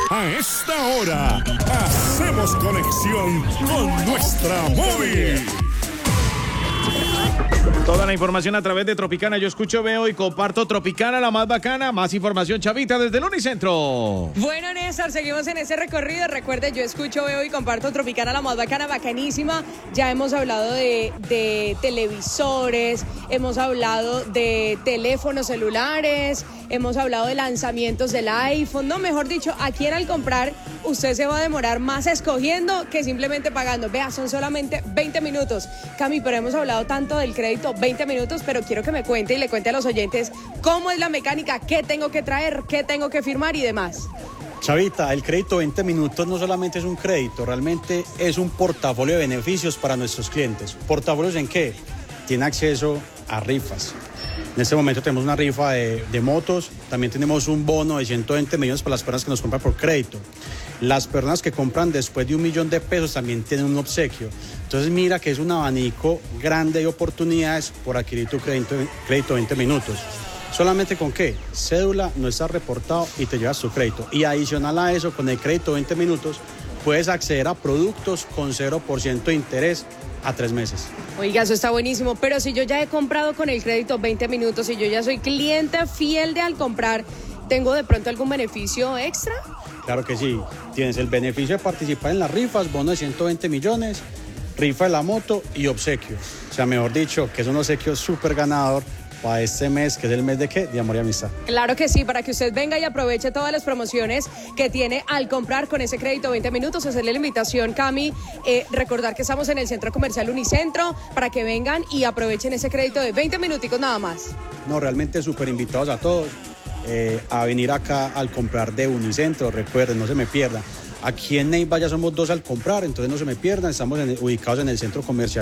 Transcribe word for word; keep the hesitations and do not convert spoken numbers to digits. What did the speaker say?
A esta hora, hacemos conexión con nuestra móvil. Toda la información a través de Tropicana. Yo escucho, veo y comparto. Tropicana, la más bacana. Más información, Chavita, desde el Unicentro. Bueno, Néstor, seguimos en ese recorrido. Recuerde, yo escucho, veo y comparto. Tropicana, la más bacana, bacanísima. Ya hemos hablado de, de televisores, hemos hablado de teléfonos celulares, hemos hablado de lanzamientos del iPhone. No, mejor dicho, aquí en Al Comprar usted se va a demorar más escogiendo que simplemente pagando. Vea, son solamente veinte minutos. Cami, pero hemos hablado tanto del crédito, veinte minutos, pero quiero que me cuente y le cuente a los oyentes cómo es la mecánica, qué tengo que traer, qué tengo que firmar y demás. Chavita, el crédito veinte minutos no solamente es un crédito, realmente es un portafolio de beneficios para nuestros clientes. ¿Portafolios en qué? Tiene acceso a rifas. En este momento tenemos una rifa de, de motos, también tenemos un bono de ciento veinte millones para las personas que nos compran por crédito. Las personas que compran después de un millón de pesos también tienen un obsequio. Entonces mira que es un abanico grande de oportunidades por adquirir tu crédito, crédito veinte minutos. ¿Solamente con qué? Cédula, no está reportado y te llevas tu crédito. Y adicional a eso, con el crédito veinte minutos, puedes acceder a productos con cero por ciento de interés a tres meses. Oiga, eso está buenísimo, pero si yo ya he comprado con el crédito veinte minutos y yo ya soy cliente fiel de Al Comprar, ¿tengo de pronto algún beneficio extra? Claro que sí, tienes el beneficio de participar en las rifas, bono de ciento veinte millones, rifa de la moto y obsequio. O sea, mejor dicho, que es un obsequio súper ganador para este mes, que es el mes de ¿qué? De amor y amistad. Claro que sí, para que usted venga y aproveche todas las promociones que tiene Al Comprar con ese crédito veinte minutos. Hacerle la invitación, Cami, eh, recordar que estamos en el Centro Comercial Unicentro para que vengan y aprovechen ese crédito de veinte minuticos nada más. No, realmente súper invitados a todos eh, a venir acá Al Comprar de Unicentro. Recuerden, no se me pierdan. Aquí en Neiva ya somos dos Al Comprar, entonces no se me pierdan. Estamos en, ubicados en el Centro Comercial